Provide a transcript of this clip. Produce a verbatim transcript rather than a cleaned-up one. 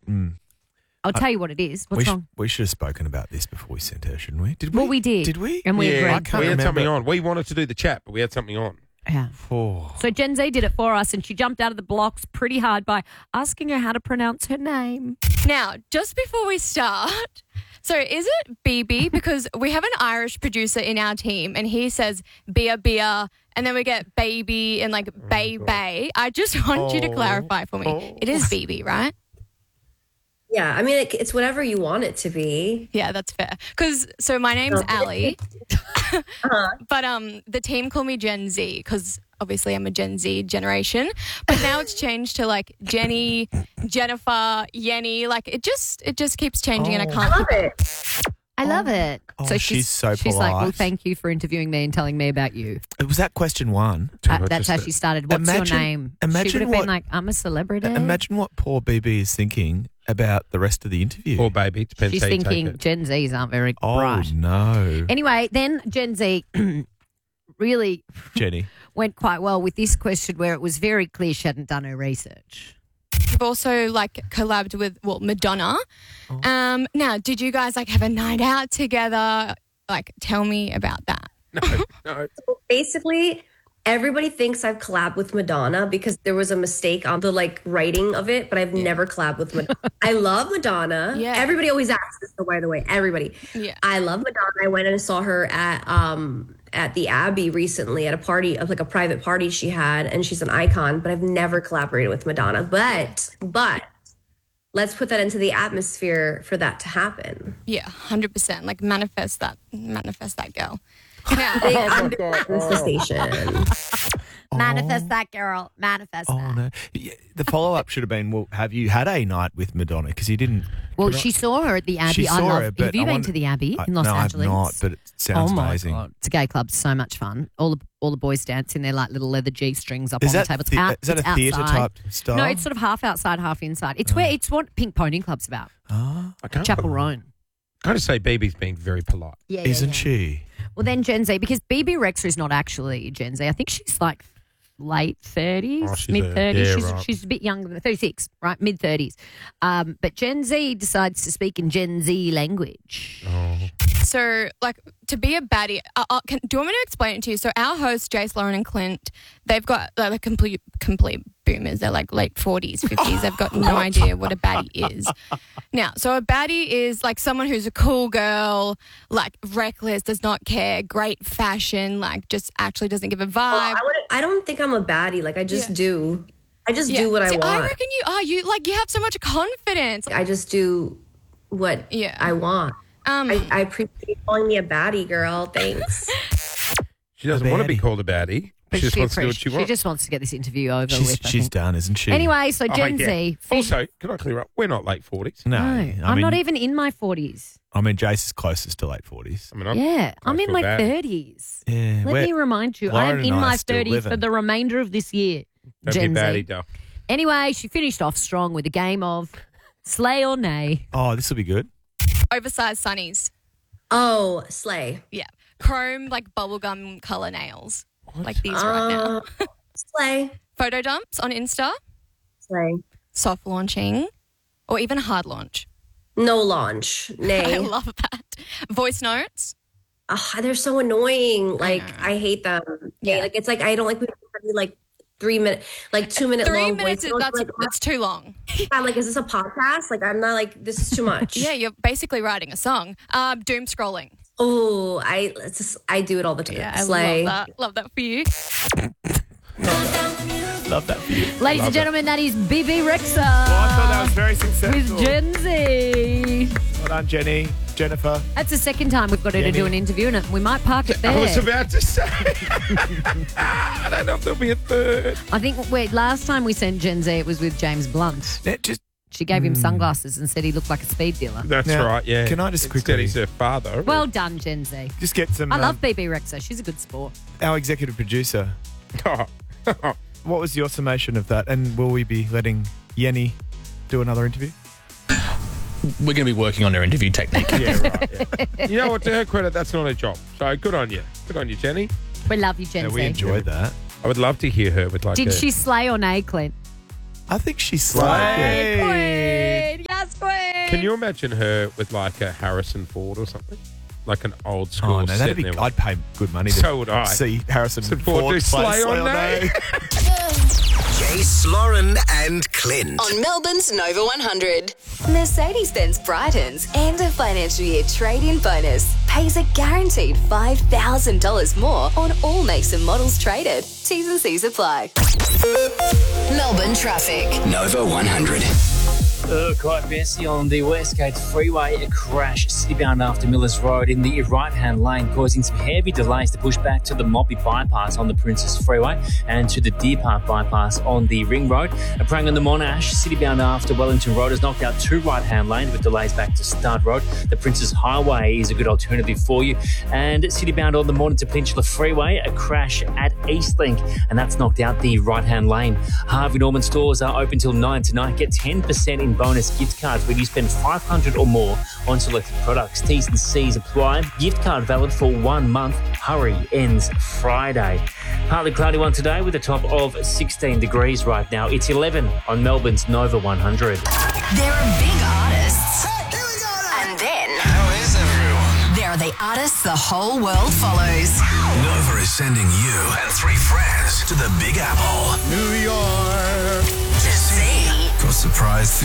Mm. I'll tell you what it is. What's we, sh- wrong? we should have spoken about this before we sent her, shouldn't we? Did we? Well, we did. Did we? And we yeah, agreed. I can't we had remember. something on. We wanted to do the chat, but we had something on. Yeah. Oh. So Gen Z did it for us, and she jumped out of the blocks pretty hard by asking her how to pronounce her name. Now, just before we start, so is it B B? Because we have an Irish producer in our team, and he says beer, beer, and then we get baby and like bay, bay. I just want you to clarify for me. It is B B, right? Yeah, I mean, it, it's whatever you want it to be. Yeah, that's fair. Because, so my name's Ali, uh-huh. but um, the team call me Gen Z because obviously I'm a Gen Z generation. But now it's changed to like Jenny, Jennifer, Yenny. Like it just it just keeps changing and I I can't love keep it. I love it. Oh, so she's so She's like, well, polite. thank you for interviewing me and telling me about you. Was that question one? Uh, that's how she started. What's Imagine- your name? imagine she would have what- been like, I'm a celebrity. Imagine what poor B B is thinking about the rest of the interview. Or baby, it depends She's how you take thinking it. Gen Zs aren't very oh, bright. no. Anyway, then Gen Z really Jenny. went quite well with this question where it was very clear she hadn't done her research. We've also like collabed with well Madonna. Oh. Um, now, did you guys like have a night out together? Like, tell me about that. No, no. Basically, everybody thinks I've collabed with Madonna because there was a mistake on the like writing of it, but I've never collabed with Madonna. I love Madonna. Yeah. Everybody always asks this, so by the way, everybody. Yeah. I love Madonna. I went and saw her at um at the Abbey recently at a party, of like a private party she had, and she's an icon, but I've never collaborated with Madonna. But but let's put that into the atmosphere for that to happen. Yeah, one hundred percent. Like manifest that, manifest that girl. Now, Big, Oh, my I'm big God. manifestation. Manifest that girl. Manifest Oh, that. no. Yeah, the follow-up should have been, well, have you had a night with Madonna? Because you didn't. Well, Could I- she saw her at the Abbey. She I saw love, her, but have you I been wonder- to the Abbey I- in Los no, Angeles? I've not, but it sounds oh my amazing. God. It's a gay club, so much fun. All the all the boys dance in their like little leather G strings up Is on that the table. It's the- out, is that it's a theatre outside. type style? No, it's sort of half outside, half inside. It's where it's what Pink Pony Club's about. Oh, I can't, Chapel Roan. I just say B B's being very polite. Yeah, isn't she? Well, then Gen Z, because B B Rexa is not actually Gen Z. I think she's like late thirties, Oh, she's mid a- thirties. yeah, she's, right. she's a bit younger than thirty-six, right? Mid thirties. Um, but Gen Z decides to speak in Gen Z language. Oh. so like to be a baddie, uh, uh, can, do you want me to explain it to you? So our hosts, Jace, Lauren, and Clint, they've got like a complete complete boomers. They're like late forties, fifties. They've got no idea what a baddie is. Now, so a baddie is like someone who's a cool girl, like reckless, does not care, great fashion, like just actually doesn't give a Well, vibe. I, wouldn't- I don't think I'm a baddie. Like I just Yeah. do. I just Yeah. do what I See, want. I reckon you are. You like you have so much confidence. I just do what Yeah. I want. Um, I, I appreciate you calling me a baddie, girl. Thanks. She doesn't A want to be baddie. called a baddie. But She just wants to do what appreci- she wants. just wants to get this interview over She's, with. I she's think. done, isn't she? Anyway, so Oh, Gen yeah. Z. Also, can I clear up? We're not late forties. No, no, I I'm mean, not even in my forties. I mean, Jace is closest to late forties. I mean, I'm Yeah, I'm close in to a my baddie. thirties. Yeah, Let we're- me remind you, I Lauren am and in I are my still thirties for living. the remainder of this year. Don't Gen be a Z. baddie, Duff. Anyway, she finished off strong with a game of slay or nay. Oh, this will be good. oversized sunnies. Oh, slay. Yeah. Chrome, like bubblegum color nails. Like these right now. Uh, slay. Photo dumps on Insta. Slay. Soft launching. Or even hard launch. No launch. I Nay. love that. Voice notes. Ugh, they're so annoying. Like know. I hate them. Yeah. Yeah. Like it's like I don't like when people send me, like three minute, like two minute Three long minutes, voice is, notes. that's, Like, that's too long. I'm like, is this a podcast? Like I'm not like this is too much. Yeah, you're basically writing a song. Um, doom scrolling. Oh, I it's just, I do it all the time. Yeah, I Slay. love that. Love that for you. Love that for you. Ladies and gentlemen, that is B B Rexa Well, I thought that was very successful. with Gen Z. Well done, Jenny, Jennifer. That's the second time we've got her to Jenny. do an interview, and we might park it there. I was about to say. I don't know if there'll be a third. I think wait, last time we sent Gen Z, it was with James Blunt. Now, just She gave him sunglasses and said he looked like a speed dealer. That's Now, right, yeah. can I just Instead quickly- he's her father. Well done, Gen Z. just get some. I um, love B B Rexa. She's a good sport. our executive producer. Oh. What was your summation of that? And will we be letting Yenny do another interview? We're going to be working on her interview technique. Yeah, right. Yeah. You know what? To her credit, that's not her job. So good on you. Good on you, Jenny. We love you, Gen Yeah, Z. we enjoyed that. I would love to hear her with like Did a, she slay or nay, Clint? I think she Slay. slayed. Queen. Yes, Can you imagine her with like a Harrison Ford or something? Like an old school Oh, no, set that'd be. there with- I'd pay good money to So would I. see Harrison Ford Ford do play Slay on on Day. Jace, Lauren, and Clint. On Melbourne's Nova one hundred. Mercedes-Benz brightens and a financial year trade-in bonus pays a guaranteed five thousand dollars more on all makes and models traded. T's and C's apply. Melbourne traffic. Nova one hundred. Uh, quite messy on the West Gate Freeway. A crash citybound after Millers Road in the right-hand lane, causing some heavy delays to push back to the Moppy bypass on the Princess Freeway and to the Deer Park bypass on the Ring Road. A prang on the Monash, citybound after Wellington Road has knocked out two right-hand lanes with delays back to Stud Road. The Princess Highway is a good alternative for you. And citybound on the Mornington Peninsula Freeway, a crash at Eastlink, and that's knocked out the right-hand lane. Harvey Norman stores are open till nine tonight. Get ten percent in bonus gift cards when you spend five hundred dollars or more on selected products. T's and C's apply. Gift card valid for one month. Hurry ends Friday. Partly cloudy one today with a top of sixteen degrees right now. It's eleven on Melbourne's Nova one hundred. There are big artists. And then How is everyone? there are the artists the whole world follows. Nova is sending you and three friends to the Big Apple. New York. To see For a surprise